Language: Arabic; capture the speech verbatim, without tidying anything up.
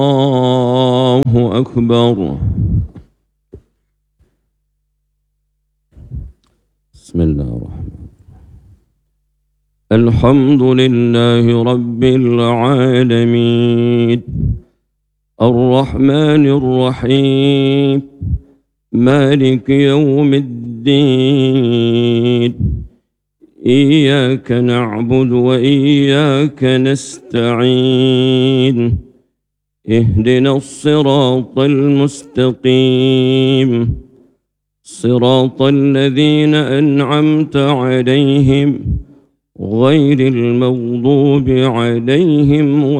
الله أكبر. بسم الله الرحمن الرحيم. الحمد لله رب العالمين الرحمن الرحيم مالك يوم الدين إياك نعبد وإياك نستعين اهدنا الصراط المستقيم صراط الذين أنعمت عليهم غير المغضوب عليهم